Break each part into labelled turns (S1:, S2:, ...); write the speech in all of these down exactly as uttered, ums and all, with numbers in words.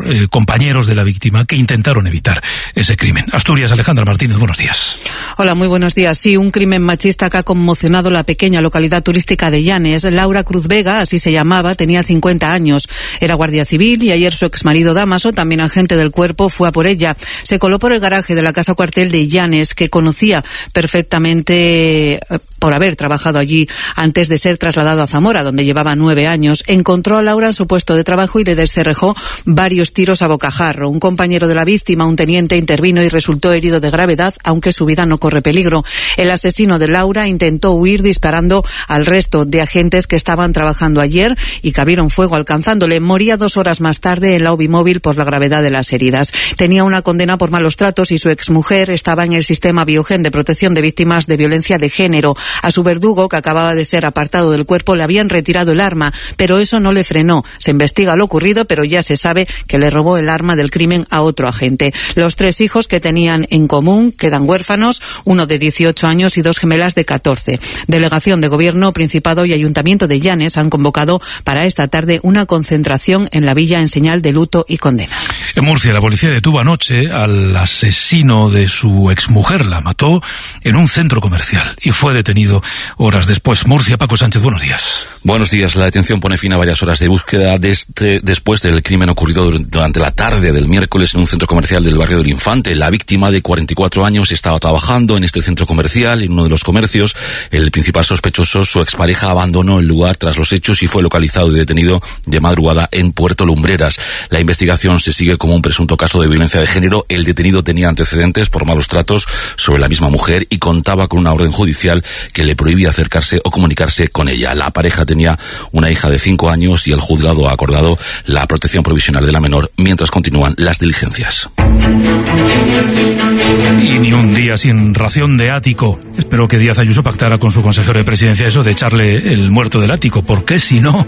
S1: eh, compañeros de la víctima que intentaron evitar ese crimen. Asturias, Alejandra Martínez, buenos días.
S2: Hola, muy buenos días. Sí, un crimen machista que ha conmocionado la pequeña localidad turística de Llanes. Laura Cruz Vega, así se llamaba, tenía cincuenta años. Era guardia civil y ayer su exmarido Dámaso, también agente del cuerpo, fue a por ella. Se coló por el garaje de la casa cuartel de Llanes, que conocía perfectamente por haber trabajado allí antes de ser trasladado a Zamora, donde llevaba nueve años. Encontró a Laura en su puesto de trabajo y le descerrejó varios tiros a bocajarro. Un compañero de la víctima, un teniente, intervino y resultó herido de gravedad, aunque su vida no corre peligro. El asesino de Laura intentó huir disparando al resto de agentes que estaban trabajando ayer y que abrieron fuego alcanzándole. Moría dos horas más tarde en la Ubimóvil por la gravedad de las heridas. Tenía una condena por malos tratos y su exmujer estaba en el sistema Biogen de protección de víctimas de violencia de género. A su verdugo, que acababa de ser apartado del cuerpo, le habían retirado el arma, pero eso no le frenó. Se investiga lo ocurrido, pero ya se sabe que le robó el arma del crimen a otro agente. Los tres hijos que tenían en común quedan huérfanos, uno de dieciocho años y dos gemelas de catorce. Delegación de Gobierno, Principado y Ayuntamiento de Llanes han convocado para esta tarde una concentración en la villa en señal de luto y condena.
S1: En Murcia, la policía detuvo anoche al asesino de su exmujer. La mató en un centro comercial y fue detenido horas después. Murcia, Paco Sánchez, buenos días.
S3: Buenos días. La detención pone fin a varias horas de búsqueda desde, después del crimen ocurrido durante la tarde del miércoles en un centro comercial del barrio del Infante. La víctima, de cuarenta y cuatro años, estaba trabajando en este centro comercial, en uno de los comercios. El principal sospechoso, su expareja, abandonó el lugar tras los hechos y fue localizado y detenido de madrugada en Puerto Lumbreras. La investigación se sigue como un presunto caso de violencia de género. El detenido tenía antecedentes por malos tratos sobre la misma mujer y contaba con una orden judicial que le prohibía acercarse o comunicarse con ella. La pareja tenía una hija de cinco años y el juzgado ha acordado la protección provisional de la menor mientras continúan las diligencias.
S1: Y ni un día sin ración de ático. Espero que Díaz Ayuso pactara con su consejero de presidencia eso de echarle el muerto del ático, porque si no,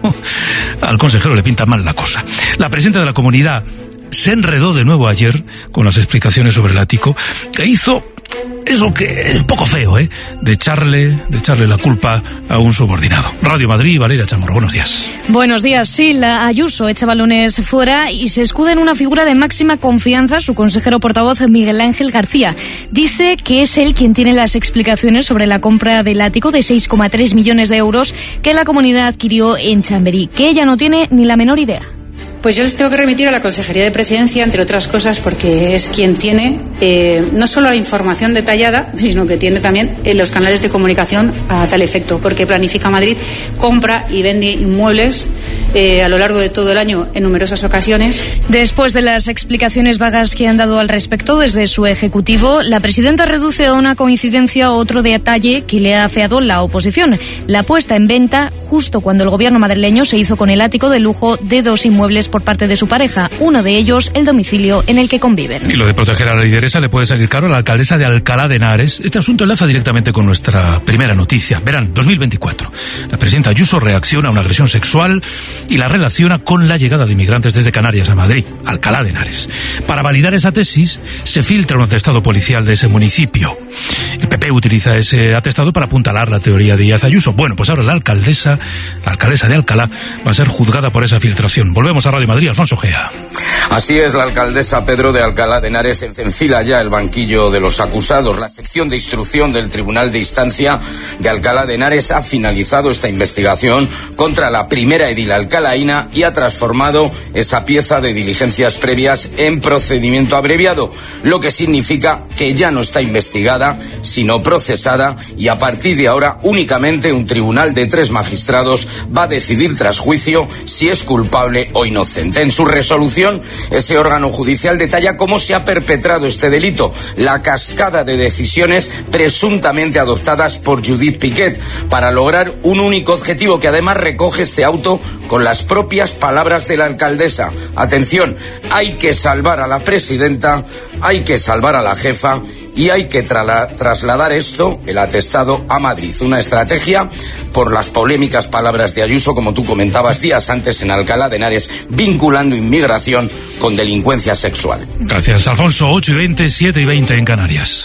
S1: al consejero le pinta mal la cosa. La presidenta de la comunidad se enredó de nuevo ayer con las explicaciones sobre el ático, que hizo eso que es poco feo, ¿eh? De echarle, de echarle la culpa a un subordinado. Radio Madrid, Valeria Chamorro, buenos días.
S4: Buenos días. Sí, la Ayuso echa balones fuera y se escuda en una figura de máxima confianza, su consejero portavoz Miguel Ángel García. Dice que es él quien tiene las explicaciones sobre la compra del ático de seis coma tres millones de euros que la comunidad adquirió en Chamberí, que ella no tiene ni la menor idea.
S5: Pues yo les tengo que remitir a la Consejería de Presidencia, entre otras cosas, porque es quien tiene eh, no solo la información detallada, sino que tiene también eh, los canales de comunicación a tal efecto, porque Planifica Madrid compra y vende inmuebles eh, a lo largo de todo el año en numerosas ocasiones.
S4: Después de las explicaciones vagas que han dado al respecto desde su ejecutivo, la presidenta reduce a una coincidencia otro detalle que le ha afeado la oposición: la puesta en venta justo cuando el gobierno madrileño se hizo con el ático de lujo de dos inmuebles por parte de su pareja, uno de ellos el domicilio en el que conviven.
S1: Y lo de proteger a la lideresa le puede salir caro a la alcaldesa de Alcalá de Henares. Este asunto enlaza directamente con nuestra primera noticia. Verán, dos mil veinticuatro. La presidenta Ayuso reacciona a una agresión sexual y la relaciona con la llegada de inmigrantes desde Canarias a Madrid, Alcalá de Henares. Para validar esa tesis, se filtra un atestado policial de ese municipio. El P P utiliza ese atestado para apuntalar la teoría de Díaz Ayuso. Bueno, pues ahora la alcaldesa, la alcaldesa de Alcalá, va a ser juzgada por esa filtración. Volvemos a Radio Madrid, Alfonso Gea.
S6: Así es, la alcaldesa Pedro de Alcalá de Henares enfila ya el banquillo de los acusados. La sección de instrucción del Tribunal de Instancia de Alcalá de Henares ha finalizado esta investigación contra la primera edil alcalaína y ha transformado esa pieza de diligencias previas en procedimiento abreviado, lo que significa que ya no está investigada, sino procesada, y a partir de ahora únicamente un tribunal de tres magistrados va a decidir tras juicio si es culpable o inocente. En su resolución, ese órgano judicial detalla cómo se ha perpetrado este delito, la cascada de decisiones presuntamente adoptadas por Judith Piquet para lograr un único objetivo que además recoge este auto con las propias palabras de la alcaldesa. Atención, hay que salvar a la presidenta, hay que salvar a la jefa y hay que tra- trasladar esto, el atestado, a Madrid. Una estrategia por las polémicas palabras de Ayuso, como tú comentabas días antes en Alcalá de Henares, vinculando inmigración con delincuencia sexual.
S1: Gracias, Alfonso. ocho y veinte, siete y veinte en Canarias.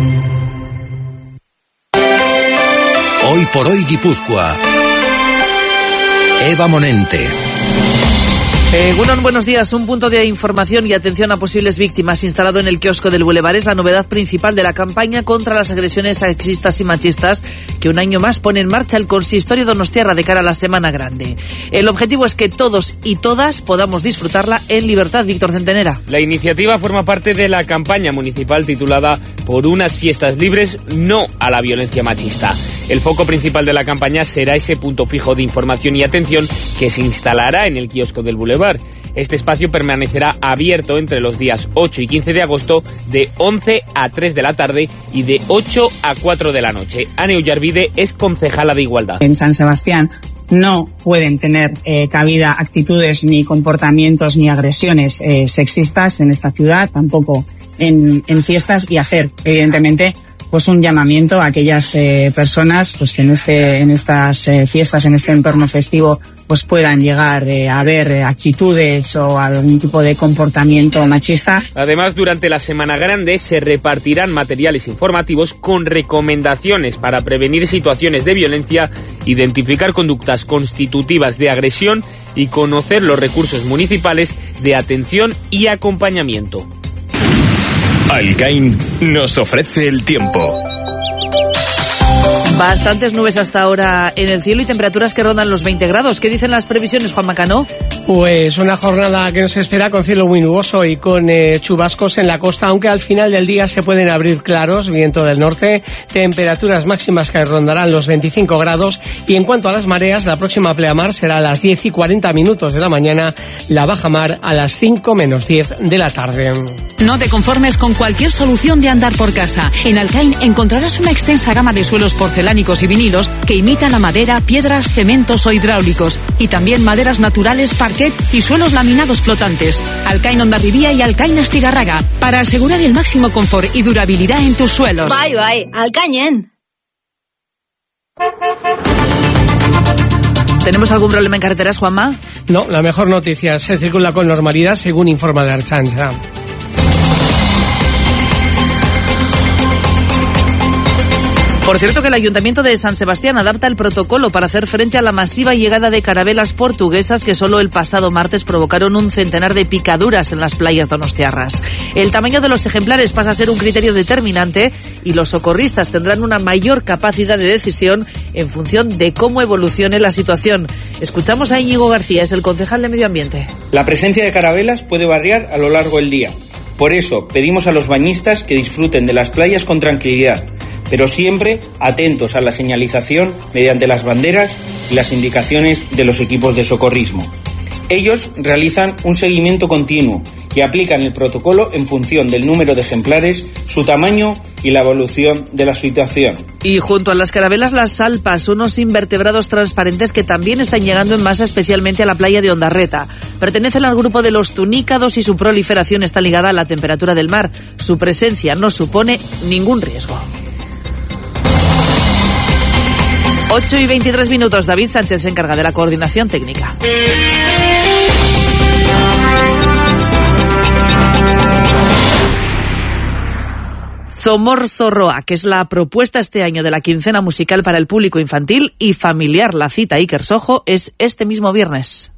S7: Hoy por hoy Guipúzcoa. Eva Monente.
S8: Eh, Gunon, buenos días. Un punto de información y atención a posibles víctimas instalado en el kiosco del Boulevard es la novedad principal de la campaña contra las agresiones sexistas y machistas que un año más pone en marcha el Consistorio Donostiarra de cara a la Semana Grande. El objetivo es que todos y todas podamos disfrutarla en libertad. Víctor Centenera.
S9: La iniciativa forma parte de la campaña municipal titulada Por unas fiestas libres, no a la violencia machista. El foco principal de la campaña será ese punto fijo de información y atención que se instalará en el kiosco del Boulevard. Este espacio permanecerá abierto entre los días ocho y quince de agosto de once a tres de la tarde y de ocho a cuatro de la noche. Ane Ullarvide es concejala de Igualdad.
S10: En San Sebastián no pueden tener eh, cabida actitudes ni comportamientos ni agresiones eh, sexistas en esta ciudad, tampoco en, en fiestas, y hacer, evidentemente, pues un llamamiento a aquellas eh, personas pues que en este en estas eh, fiestas, en este entorno festivo, pues puedan llegar eh, a ver eh, actitudes o algún tipo de comportamiento machista.
S9: Además, durante la Semana Grande se repartirán materiales informativos con recomendaciones para prevenir situaciones de violencia, identificar conductas constitutivas de agresión y conocer los recursos municipales de atención y acompañamiento.
S11: Alcain nos ofrece el tiempo.
S8: Bastantes nubes hasta ahora en el cielo y temperaturas que rondan los veinte grados. ¿Qué dicen las previsiones, Juan Macano?
S12: Pues una jornada que nos espera con cielo muy nuboso y con eh, chubascos en la costa, aunque al final del día se pueden abrir claros, viento del norte, temperaturas máximas que rondarán los veinticinco grados. Y en cuanto a las mareas, la próxima pleamar será a las diez y cuarenta minutos de la mañana, la bajamar a las cinco menos diez de la tarde.
S13: No te conformes con cualquier solución de andar por casa. En Alcain encontrarás una extensa gama de suelos porcelánicos y vinilos que imitan la madera, piedras, cementos o hidráulicos. Y también maderas naturales, parquet y suelos laminados flotantes. Alcain Hondarribía y Alcain Astigarraga, para asegurar el máximo confort y durabilidad en tus suelos.
S14: Bye, bye. Alcañen.
S8: ¿Tenemos algún problema en carreteras, Juanma?
S12: No, la mejor noticia, se circula con normalidad según informa la Ertzaintza.
S8: Por cierto, que el Ayuntamiento de San Sebastián adapta el protocolo para hacer frente a la masiva llegada de carabelas portuguesas que solo el pasado martes provocaron un centenar de picaduras en las playas donostiarras. El tamaño de los ejemplares pasa a ser un criterio determinante y los socorristas tendrán una mayor capacidad de decisión en función de cómo evolucione la situación. Escuchamos a Íñigo García, es el concejal de Medio Ambiente.
S15: La presencia de carabelas puede variar a lo largo del día. Por eso pedimos a los bañistas que disfruten de las playas con tranquilidad, pero siempre atentos a la señalización mediante las banderas y las indicaciones de los equipos de socorrismo. Ellos realizan un seguimiento continuo y aplican el protocolo en función del número de ejemplares, su tamaño y la evolución de la situación.
S8: Y junto a las carabelas, las salpas, unos invertebrados transparentes que también están llegando en masa, especialmente a la playa de Ondarreta. Pertenecen al grupo de los tunícados y su proliferación está ligada a la temperatura del mar. Su presencia no supone ningún riesgo. ocho y veintitrés minutos. David Sánchez se encarga de la coordinación técnica. Somorzo Roa, que es la propuesta este año de la quincena musical para el público infantil y familiar. La cita Iker Sojo es este mismo viernes.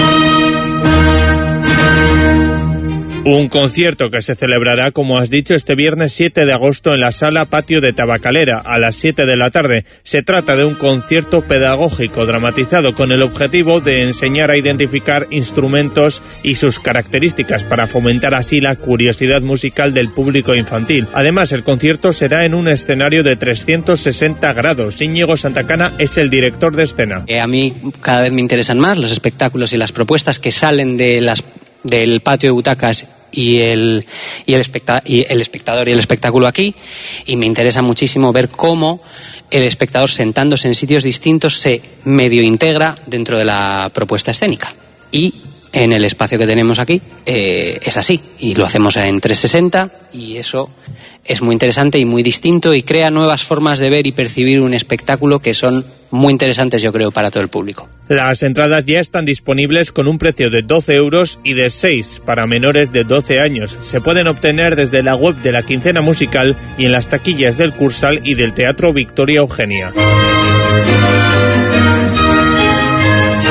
S16: Un concierto que se celebrará, como has dicho, este viernes siete de agosto en la Sala Patio de Tabacalera a las siete de la tarde. Se trata de un concierto pedagógico dramatizado con el objetivo de enseñar a identificar instrumentos y sus características para fomentar así la curiosidad musical del público infantil. Además, el concierto será en un escenario de trescientos sesenta grados. Íñigo Santacana es el director de escena.
S17: Eh, a mí cada vez me interesan más los espectáculos y las propuestas que salen de las del patio de butacas y el y el, especta, y el espectador y el espectáculo aquí, y me interesa muchísimo ver cómo el espectador, sentándose en sitios distintos, se medio integra dentro de la propuesta escénica. Y en el espacio que tenemos aquí eh, es así, y lo hacemos en trescientos sesenta, y eso es muy interesante y muy distinto y crea nuevas formas de ver y percibir un espectáculo que son muy interesantes, yo creo, para todo el público.
S16: Las entradas ya están disponibles con un precio de doce euros y de seis para menores de doce años. Se pueden obtener desde la web de la Quincena Musical y en las taquillas del Cursal y del Teatro Victoria Eugenia.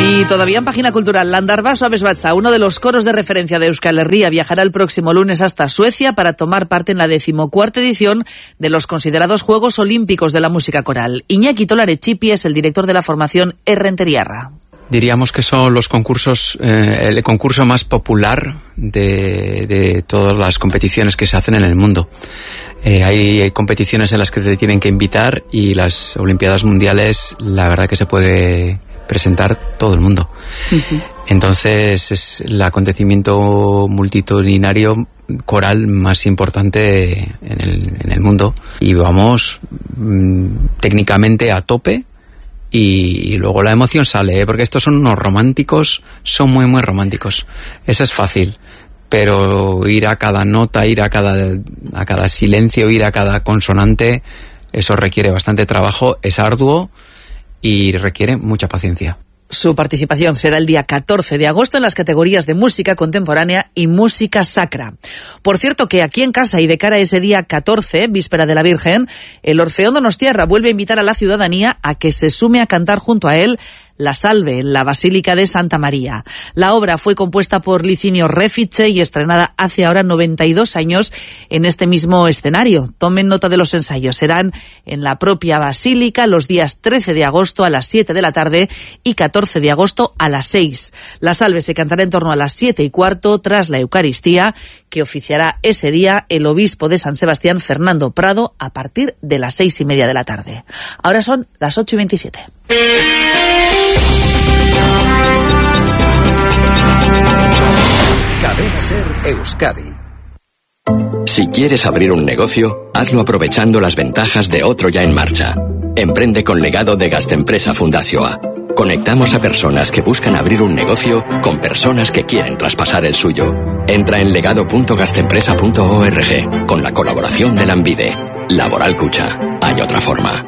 S8: Y todavía en página cultural, Landarbaso Abesbatza, uno de los coros de referencia de Euskal Herria, viajará el próximo lunes hasta Suecia para tomar parte en la decimocuarta edición de los considerados Juegos Olímpicos de la Música Coral. Iñaki Tolarechipi es el director de la formación Errenteriarra.
S14: Diríamos que son los concursos, eh, el concurso más popular de, de todas las competiciones que se hacen en el mundo. Eh, hay, hay competiciones en las que te tienen que invitar y las Olimpiadas Mundiales, la verdad que se puede presentar todo el mundo. Uh-huh. Entonces es el acontecimiento multitudinario coral más importante en el, en el mundo y vamos mmm, técnicamente a tope y, y luego la emoción sale, ¿eh? Porque estos son unos románticos, son muy muy románticos. Eso es fácil, pero ir a cada nota, ir a cada, a cada silencio, ir a cada consonante, eso requiere bastante trabajo, es arduo y requiere mucha paciencia.
S8: Su participación será el día catorce de agosto en las categorías de música contemporánea y música sacra. Por cierto que aquí en casa y de cara a ese día catorce, víspera de la Virgen, el Orfeón Donostiarra vuelve a invitar a la ciudadanía a que se sume a cantar junto a él La Salve, en la Basílica de Santa María. La obra fue compuesta por Licinio Refiche y estrenada hace ahora noventa y dos años en este mismo escenario. Tomen nota de los ensayos. Serán en la propia Basílica los días trece de agosto a las siete de la tarde y catorce de agosto a las seis. La Salve se cantará en torno a las siete y cuarto tras la Eucaristía, que oficiará ese día el obispo de San Sebastián, Fernando Prado, a partir de las seis y media de la tarde. Ahora son las ocho y veintisiete.
S18: Cadena Ser Euskadi. Si quieres abrir un negocio, hazlo aprovechando las ventajas de otro ya en marcha. Emprende con legado de Gaztempresa Fundazioa. Conectamos a personas que buscan abrir un negocio con personas que quieren traspasar el suyo. Entra en legado punto gaztempresa punto org con la colaboración de Lanbide. Laboral Cucha. Hay otra forma.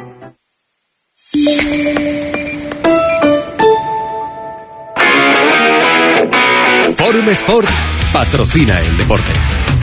S11: Forum Sport patrocina el deporte.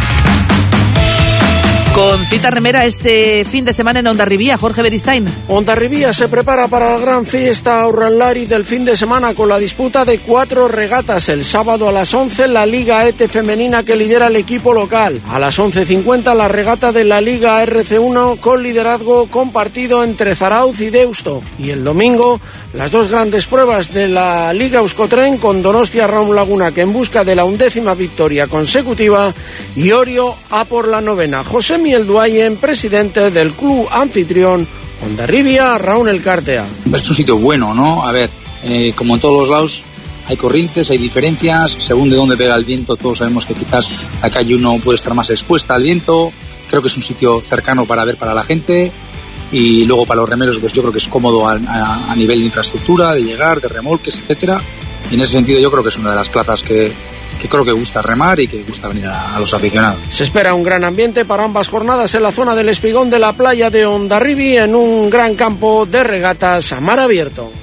S8: Con cita remera este fin de semana en Hondarribía, Jorge Beristain.
S19: Hondarribía se prepara para la gran fiesta Aurralari del fin de semana con la disputa de cuatro regatas. El sábado a las once la Liga E T E femenina que lidera el equipo local. A las once cincuenta la regata de la Liga R C uno con liderazgo compartido entre Zarauz y Deusto. Y el domingo las dos grandes pruebas de la Liga Euskotren con Donostia Raum Laguna que en busca de la undécima victoria consecutiva y Orio a por la novena. José Miel Duayen, presidente del club anfitrión Hondarribia, Raúl Elkartea.
S20: Es un sitio bueno, ¿no? A ver, eh, como en todos los lados hay corrientes, hay diferencias, según de dónde pega el viento, todos sabemos que quizás la calle uno puede estar más expuesta al viento. Creo que es un sitio cercano para ver para la gente. Y luego para los remeros pues yo creo que es cómodo a, a, a nivel de infraestructura, de llegar, de remolques, etcétera. Y en ese sentido yo creo que es una de las plazas que, que creo que gusta remar y que gusta venir a, a los aficionados.
S19: Se espera un gran ambiente para ambas jornadas en la zona del Espigón de la playa de Hondarribi en un gran campo de regatas a mar abierto.